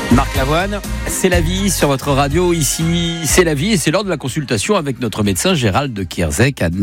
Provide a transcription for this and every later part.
Marc Lavoine, c'est la vie sur votre radio. Ici, c'est la vie et c'est l'heure de la consultation avec notre médecin Gérald de Kierzek à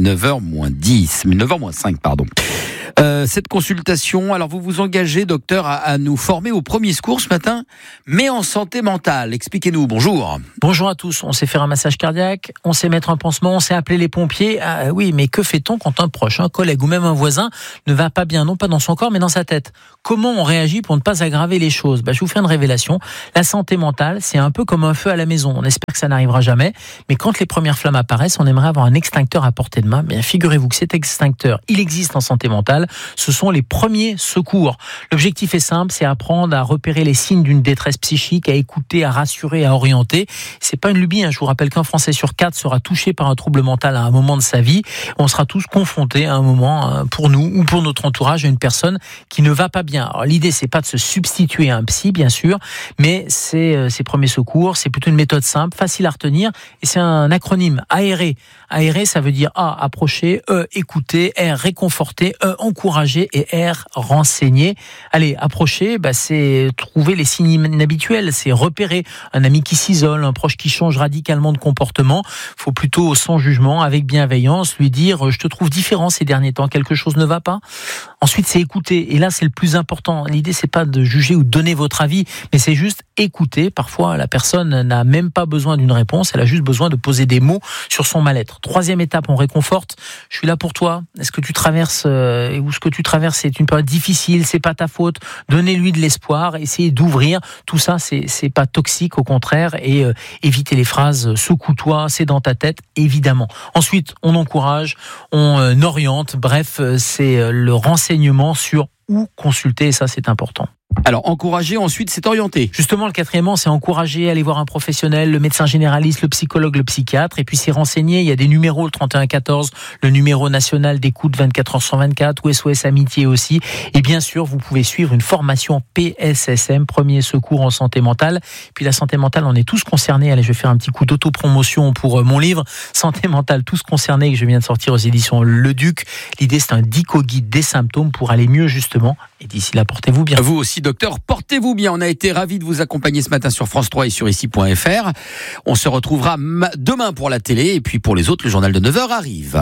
9h-5, pardon. Cette consultation, alors vous vous engagez, docteur, à nous former au premier secours ce matin, mais en santé mentale. Expliquez-nous, bonjour. Bonjour à tous, on sait faire un massage cardiaque, on sait mettre un pansement, on sait appeler les pompiers. Ah, oui, mais que fait-on quand un proche, un collègue ou même un voisin ne va pas bien, non pas dans son corps, mais dans sa tête? Comment on réagit pour ne pas aggraver les choses? Je vous fais une révélation. La santé mentale, c'est un peu comme un feu à la maison. On espère que ça n'arrivera jamais, mais quand les premières flammes apparaissent, on aimerait avoir un extincteur à portée de main. Bien, figurez-vous que cet extincteur, il existe en santé mentale. Ce sont les premiers secours. L'objectif est simple, c'est apprendre à repérer les signes d'une détresse psychique, à écouter, à rassurer, à orienter. C'est pas une lubie, Je vous rappelle qu'un Français sur 4 sera touché par un trouble mental à un moment de sa vie. On sera tous confrontés à un moment, pour nous ou pour notre entourage, à une personne qui ne va pas bien. Alors, l'idée, c'est pas de se substituer à un psy, bien sûr, mais c'est ces premiers secours. C'est plutôt une méthode simple, facile à retenir, et c'est un acronyme, aérer. Aérer, ça veut dire A, approcher, E, écouter, R, réconforter, E, encourager et R, renseigner. Allez, approcher, c'est trouver les signes inhabituels, c'est repérer un ami qui s'isole, un proche qui change radicalement de comportement. Faut plutôt, sans jugement, avec bienveillance, lui dire « je te trouve différent ces derniers temps, quelque chose ne va pas ». Ensuite, c'est écouter, et là, c'est le plus important. L'idée, c'est pas de juger ou de donner votre avis, mais c'est juste écouter. Parfois, la personne n'a même pas besoin d'une réponse, elle a juste besoin de poser des mots sur son mal-être. Troisième étape, on réconforte. Je suis là pour toi. Est-ce que tu traverses ou ce que tu traverses, c'est une période difficile, c'est pas ta faute. Donnez-lui de l'espoir, essayez d'ouvrir. Tout ça, c'est pas toxique, au contraire, et évitez les phrases secoue-toi, c'est dans ta tête, évidemment. Ensuite, on encourage, on oriente. Bref, c'est le renseignement sur où consulter, et ça, c'est important. Alors, encourager, ensuite, c'est orienter. Justement, le quatrièmement, c'est encourager, aller voir un professionnel, le médecin généraliste, le psychologue, le psychiatre, et puis c'est renseigner. Il y a des numéros, le 3114, le numéro national d'écoute 24h124, ou SOS Amitié aussi. Et bien sûr, vous pouvez suivre une formation PSSM, premier secours en santé mentale. Puis la santé mentale, on est tous concernés. Allez, je vais faire un petit coup d'autopromotion pour mon livre, Santé mentale, tous concernés, que je viens de sortir aux éditions Le Duc. L'idée, c'est un dico-guide des symptômes pour aller mieux, justement. Et d'ici là, portez-vous bien. Vous aussi, docteur, portez-vous bien. On a été ravis de vous accompagner ce matin sur France 3 et sur ici.fr. On se retrouvera demain pour la télé, et puis pour les autres, le journal de 9h arrive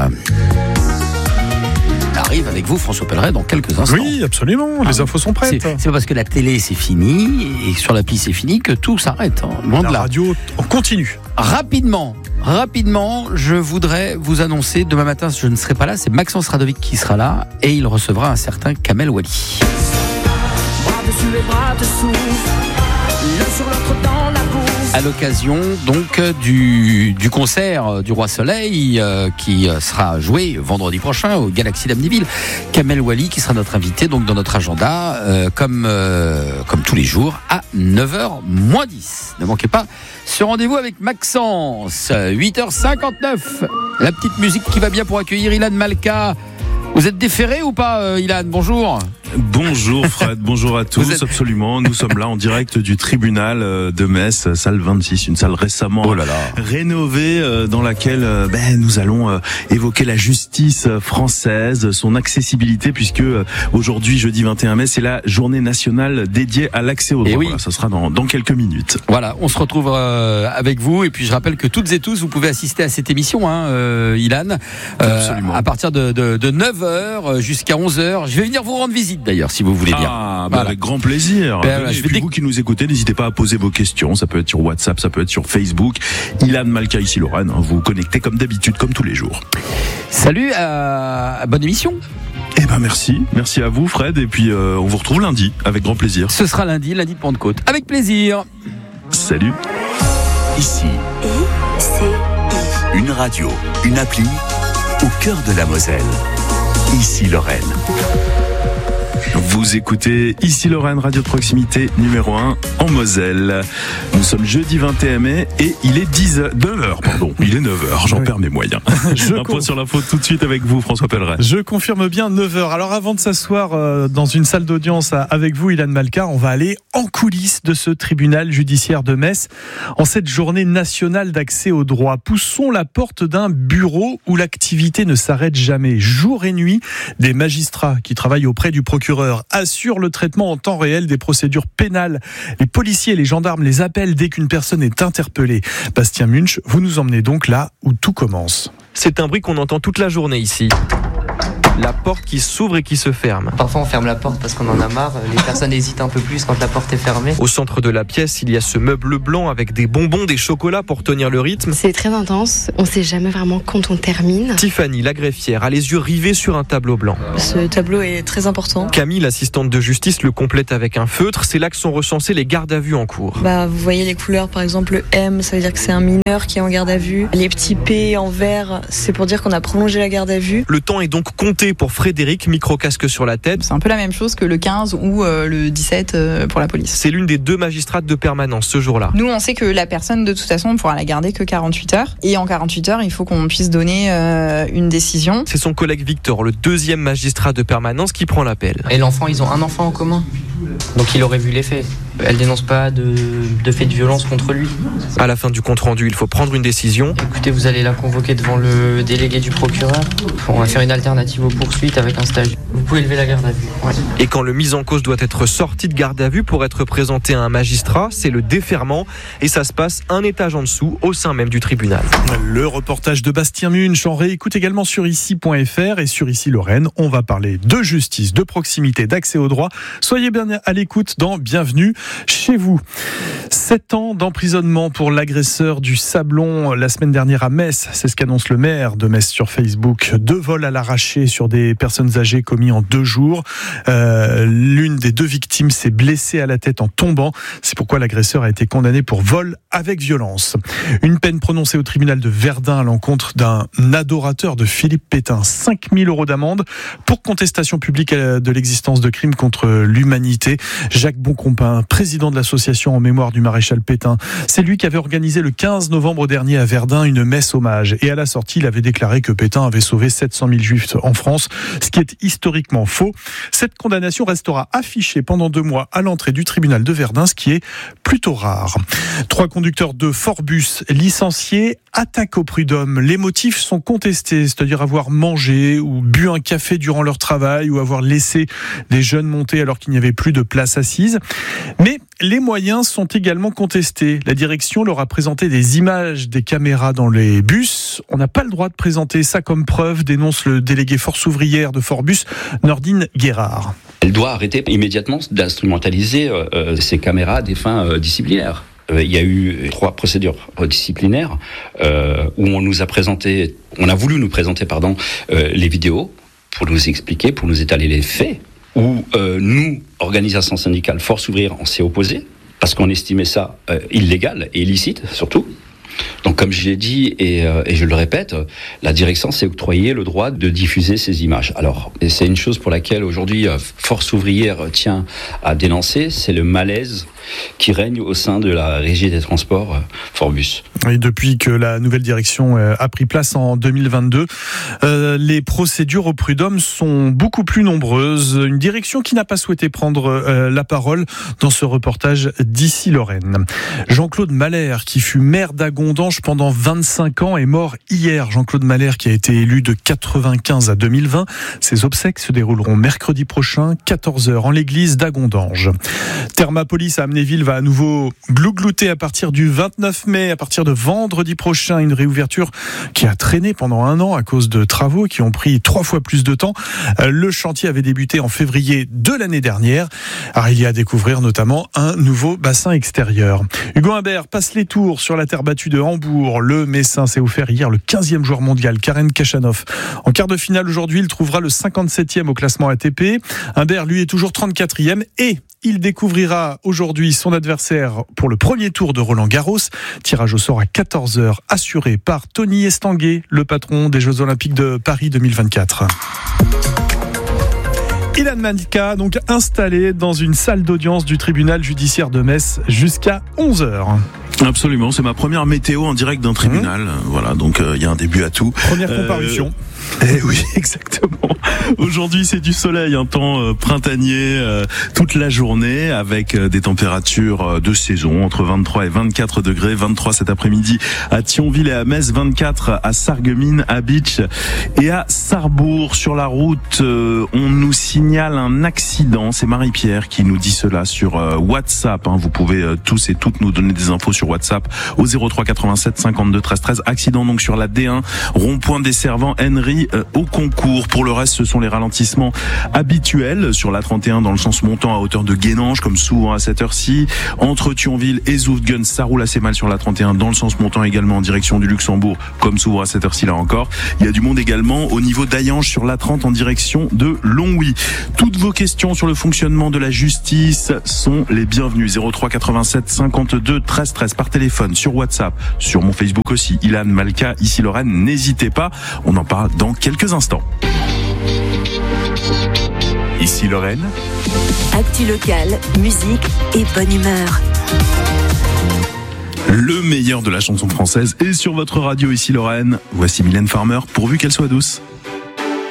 avec vous, François Pelleret, dans quelques instants. Oui, absolument, les infos sont prêtes. C'est pas parce que la télé c'est fini et sur l'appli c'est fini que tout s'arrête. La radio, on continue. Rapidement, je voudrais vous annoncer, demain matin je ne serai pas là, c'est Maxence Radovic qui sera là et il recevra un certain Kamel Wally. Dessus les bras te souffrent, l'un sur l'autre dans la bourse. À l'occasion donc du concert du Roi Soleil qui sera joué vendredi prochain au Galaxy d'Amnéville. Kamel Wally qui sera notre invité donc dans notre agenda comme tous les jours à 9h-10. Ne manquez pas ce rendez-vous avec Maxence. 8h59. La petite musique qui va bien pour accueillir Ilan Malka. Vous êtes déféré ou pas, Ilan? Bonjour. Bonjour Fred, bonjour à tous. Absolument, nous sommes là en direct du tribunal de Metz, salle 26, une salle récemment rénovée dans laquelle nous allons évoquer la justice française, son accessibilité, puisque aujourd'hui, jeudi 21 mai, c'est la journée nationale dédiée à l'accès au droit. Oui. Voilà, ça sera dans quelques minutes. Voilà, on se retrouve avec vous, et puis je rappelle que toutes et tous, vous pouvez assister à cette émission, Ilan, à partir de 9h jusqu'à 11h. Je vais venir vous rendre visite d'ailleurs, si vous voulez bien. Voilà. Avec grand plaisir. Et puis vous qui nous écoutez, n'hésitez pas à poser vos questions. Ça peut être sur WhatsApp, ça peut être sur Facebook. Ilan Malka, ici Lorraine. Vous vous connectez comme d'habitude, comme tous les jours. Salut, bonne émission. Merci à vous Fred. Et puis on vous retrouve lundi, avec grand plaisir. Ce sera lundi de Pentecôte. Avec plaisir. Salut. Ici, une radio, une appli, au cœur de la Moselle. Ici Lorraine. Vous écoutez Ici Lorraine, radio de proximité numéro 1 en Moselle. Nous sommes jeudi 21 mai et il est 9h, pardon. Il est 9h, j'en perds mes moyens. Un point sur l'info tout de suite avec vous, François Pelleret. Je confirme bien 9h. Alors avant de s'asseoir dans une salle d'audience avec vous, Ilan Malka, on va aller en coulisses de ce tribunal judiciaire de Metz. En cette journée nationale d'accès au droit, poussons la porte d'un bureau où l'activité ne s'arrête jamais. Jour et nuit, des magistrats qui travaillent auprès du procureur procureur assure le traitement en temps réel des procédures pénales. Les policiers et les gendarmes les appellent dès qu'une personne est interpellée. Bastien Munch, vous nous emmenez donc là où tout commence. C'est un bruit qu'on entend toute la journée ici. La porte qui s'ouvre et qui se ferme. Parfois on ferme la porte parce qu'on en a marre, les personnes hésitent un peu plus quand la porte est fermée. Au centre de la pièce, il y a ce meuble blanc avec des bonbons, des chocolats pour tenir le rythme. C'est très intense, on sait jamais vraiment quand on termine. Tiffany, la greffière, a les yeux rivés sur un tableau blanc. Ce tableau est très important. Camille, l'assistante de justice, le complète avec un feutre. C'est là que sont recensés les gardes à vue en cours. Vous voyez les couleurs, par exemple le M, ça veut dire que c'est un mineur qui est en garde à vue. Les petits P en vert, c'est pour dire qu'on a prolongé la garde à vue. Le temps est donc compté pour Frédéric, micro-casque sur la tête. C'est un peu la même chose que le 15 ou le 17 pour la police. C'est l'une des 2 magistrates de permanence ce jour-là. Nous, on sait que la personne, de toute façon, on pourra la garder que 48 heures. Et en 48 heures, il faut qu'on puisse donner une décision. C'est son collègue Victor, le 2e magistrat de permanence, qui prend l'appel. Et l'enfant, ils ont un enfant en commun. Donc il aurait vu les faits. Elle dénonce pas de faits de violence contre lui. À la fin du compte-rendu, il faut prendre une décision. Écoutez, vous allez la convoquer devant le délégué du procureur. On va faire une alternative aux poursuites avec un stagiaire. Vous pouvez lever la garde à vue. Ouais. Et quand le mis en cause doit être sorti de garde à vue pour être présenté à un magistrat, c'est le déferment. Et ça se passe un étage en dessous, au sein même du tribunal. Le reportage de Bastien Munch, on réécoute également sur ici.fr et sur Ici Lorraine. On va parler de justice, de proximité, d'accès au droit. Soyez bien à l'écoute dans Bienvenue chez vous. 7 ans d'emprisonnement pour l'agresseur du Sablon la semaine dernière à Metz. C'est ce qu'annonce le maire de Metz sur Facebook. 2 vols à l'arraché sur des personnes âgées commis en 2 jours. L'une des 2 victimes s'est blessée à la tête en tombant. C'est pourquoi l'agresseur a été condamné pour vol avec violence. Une peine prononcée au tribunal de Verdun à l'encontre d'un adorateur de Philippe Pétain. 5 000 € d'amende pour contestation publique de l'existence de crimes contre l'humanité. Jacques Boncompin, président de l'association en mémoire du maréchal Pétain, c'est lui qui avait organisé le 15 novembre dernier à Verdun une messe hommage. Et à la sortie, il avait déclaré que Pétain avait sauvé 700 000 juifs en France, ce qui est historiquement faux. Cette condamnation restera affichée pendant 2 mois à l'entrée du tribunal de Verdun, ce qui est plutôt rare. 3 conducteurs de Forbus licenciés attaquent au prud'homme. Les motifs sont contestés, c'est-à-dire avoir mangé ou bu un café durant leur travail ou avoir laissé des jeunes monter alors qu'il n'y avait plus de place assise. Mais les moyens sont également contestés. La direction leur a présenté des images des caméras dans les bus. On n'a pas le droit de présenter ça comme preuve, dénonce le délégué force ouvrière de Forbus, Nordine Guérard. Elle doit arrêter immédiatement d'instrumentaliser ces caméras à des fins disciplinaires. Il y a eu 3 procédures disciplinaires où on a voulu nous présenter les vidéos pour nous expliquer, pour nous étaler les faits. Où nous, organisation syndicale Force ouvrière, on s'est opposé parce qu'on estimait ça illégal et illicite surtout. Donc comme je l'ai dit et je le répète, la direction s'est octroyé le droit de diffuser ces images. Alors, et c'est une chose pour laquelle aujourd'hui Force ouvrière tient à dénoncer, c'est le malaise qui règne au sein de la régie des transports Forbus. Et depuis que la nouvelle direction a pris place en 2022, les procédures au prud'homme sont beaucoup plus nombreuses. Une direction qui n'a pas souhaité prendre la parole dans ce reportage d'Ici Lorraine. Jean-Claude Mahler, qui fut maire d'Agondange pendant 25 ans, est mort hier. Jean-Claude Mahler, qui a été élu de 95 à 2020. Ses obsèques se dérouleront mercredi prochain, 14h, en l'église d'Agondange. Thermapolis à Amnéville va à nouveau glouglouter à partir du 29 mai, à partir de vendredi prochain, une réouverture qui a traîné pendant 1 an à cause de travaux qui ont pris 3 fois plus de temps. Le chantier avait débuté en février de l'année dernière. Alors, il y a à découvrir notamment un nouveau bassin extérieur. Hugo Humbert passe les tours sur la terre battue de Hambourg. Le Messin s'est offert hier le 15e joueur mondial, Karen Khachanov. En quart de finale aujourd'hui, il trouvera le 57e au classement ATP. Humbert, lui, est toujours 34e et il découvrira aujourd'hui son adversaire pour le premier tour de Roland-Garros. Tirage au sort à 14h, assuré par Tony Estanguet, le patron des Jeux Olympiques de Paris 2024. Ilan Malka, donc installé dans une salle d'audience du tribunal judiciaire de Metz jusqu'à 11h. Absolument, c'est ma première météo en direct d'un tribunal. Voilà, donc il y a un début à tout. Première comparution. Eh oui, exactement. Aujourd'hui, c'est du soleil, un temps printanier toute la journée avec des températures de saison entre 23 et 24 degrés. 23 cet après-midi à Thionville et à Metz, 24 à Sarreguemines, à Bitche et à Sarrebourg. Sur la route, on nous signale un accident. C'est Marie-Pierre qui nous dit cela sur WhatsApp. Vous pouvez tous et toutes nous donner des infos sur WhatsApp au 03 87 52 13 13. Accident donc sur la D1, rond-point desservant Henry au concours. Pour le reste, ce sont les ralentissements habituels sur la 31 dans le sens montant à hauteur de Guénange, comme souvent à cette heure-ci. Entre Thionville et Zoutgen, ça roule assez mal sur la 31 dans le sens montant également en direction du Luxembourg, comme souvent à cette heure-ci là encore. Il y a du monde également au niveau d'Ayange sur la 30 en direction de Longwy. Toutes vos questions sur le fonctionnement de la justice sont les bienvenues. 03 87 52 13 13 par téléphone, sur WhatsApp, sur mon Facebook aussi, Ilan Malka, ici Lorraine. N'hésitez pas, on en parle dans quelques instants. Ici Lorraine. Actu locale, musique et bonne humeur. Le meilleur de la chanson française est sur votre radio ici Lorraine. Voici Mylène Farmer, pourvu qu'elle soit douce.